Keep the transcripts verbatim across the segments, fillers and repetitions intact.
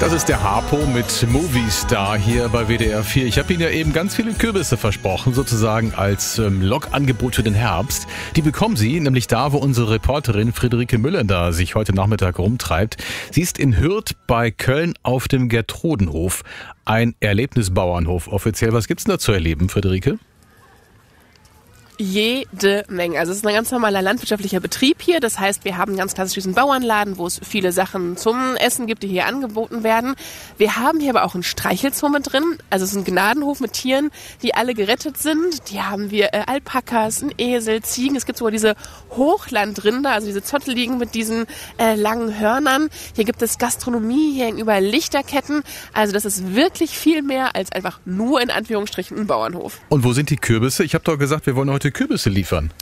Das ist der Harpo mit Movie Star hier bei W D R vier. Ich habe Ihnen ja eben ganz viele Kürbisse versprochen, sozusagen als ähm, Lokangebot für den Herbst. Die bekommen Sie nämlich da, wo unsere Reporterin Friederike Müller da sich heute Nachmittag rumtreibt. Sie ist in Hürth bei Köln auf dem Gertrudenhof, ein Erlebnisbauernhof offiziell. Was gibt's denn da zu erleben, Friederike? Jede Menge. Also es ist ein ganz normaler landwirtschaftlicher Betrieb hier. Das heißt, wir haben ganz klassisch diesen Bauernladen, wo es viele Sachen zum Essen gibt, die hier angeboten werden. Wir haben hier aber auch einen Streichelzoo mit drin. Also es ist ein Gnadenhof mit Tieren, die alle gerettet sind. Die haben wir äh, Alpakas, einen Esel, Ziegen. Es gibt sogar diese Hochlandrinder, also diese Zotteligen mit diesen äh, langen Hörnern. Hier gibt es Gastronomie, hier hängen überall Lichterketten. Also das ist wirklich viel mehr als einfach nur in Anführungsstrichen ein Bauernhof. Und wo sind die Kürbisse? Ich habe doch gesagt, wir wollen heute Kürbisse liefern.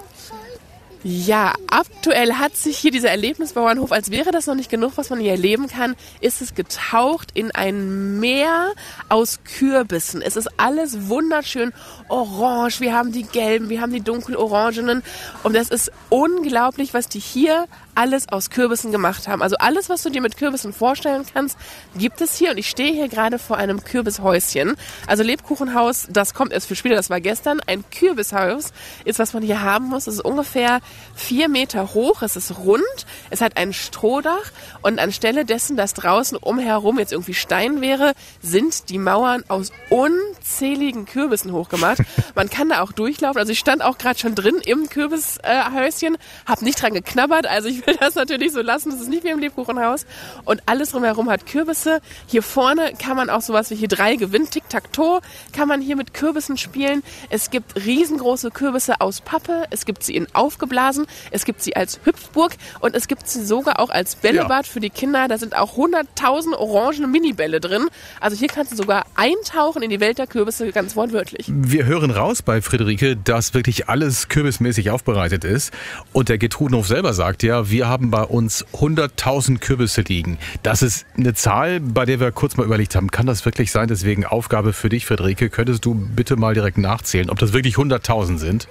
Ja, aktuell hat sich hier dieser Erlebnisbauernhof, als wäre das noch nicht genug, was man hier erleben kann, ist es getaucht in ein Meer aus Kürbissen. Es ist alles wunderschön orange. Wir haben die gelben, wir haben die dunkelorangenen. Und das ist unglaublich, was die hier alles aus Kürbissen gemacht haben. Also alles, was du dir mit Kürbissen vorstellen kannst, gibt es hier. Und ich stehe hier gerade vor einem Kürbishäuschen. Also Lebkuchenhaus, das kommt erst für später, das war gestern. Ein Kürbishaus ist, was man hier haben muss. Es ist ungefähr vier Meter hoch. Es ist rund. Es hat ein Strohdach. Und anstelle dessen, dass draußen umherum jetzt irgendwie Stein wäre, sind die Mauern aus unzähligen Kürbissen hochgemacht. Man kann da auch durchlaufen. Also ich stand auch gerade schon drin im Kürbishäuschen, habe nicht dran geknabbert. Also ich will das natürlich so lassen, das ist nicht wie im Lebkuchenhaus. Und alles drumherum hat Kürbisse. Hier vorne kann man auch sowas wie hier drei gewinnt, Tic-Tac-Toe, kann man hier mit Kürbissen spielen. Es gibt riesengroße Kürbisse aus Pappe, es gibt sie in aufgeblasen, es gibt sie als Hüpfburg und es gibt sie sogar auch als Bällebad ja. für die Kinder. Da sind auch hunderttausend orangene Minibälle drin. Also hier kannst du sogar eintauchen in die Welt der Kürbisse, ganz wortwörtlich. Wir hören raus bei Friederike, dass wirklich alles kürbismäßig aufbereitet ist. Und der Gertrudenhof selber sagt ja, wir haben bei uns hunderttausend Kürbisse liegen. Das ist eine Zahl, bei der wir kurz mal überlegt haben, kann das wirklich sein? Deswegen Aufgabe für dich, Friederike. Könntest du bitte mal direkt nachzählen, ob das wirklich hunderttausend sind?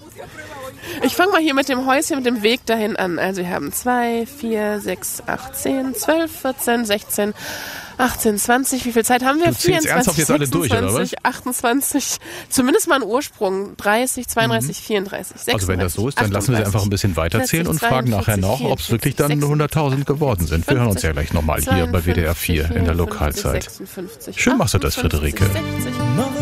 Ich fange mal hier mit dem Häuschen, mit dem Weg dahin an. Also wir haben zwei, vier, sechs, acht, zehn, zwölf, vierzehn, sechzehn, achtzehn, zwanzig. Wie viel Zeit haben wir? Du zählst ernsthaft jetzt alle durch, oder was? achtundzwanzig, zumindest mal einen Ursprung. dreißig, zweiunddreißig, mhm. vierunddreißig, sechsunddreißig. Also wenn das so ist, dann lassen wir sie einfach ein bisschen weiterzählen und fragen nachher noch, ob es wirklich dann hunderttausend geworden sind. Wir hören uns ja gleich nochmal hier bei W D R vier in der Lokalzeit. Schön machst du das, Friederike.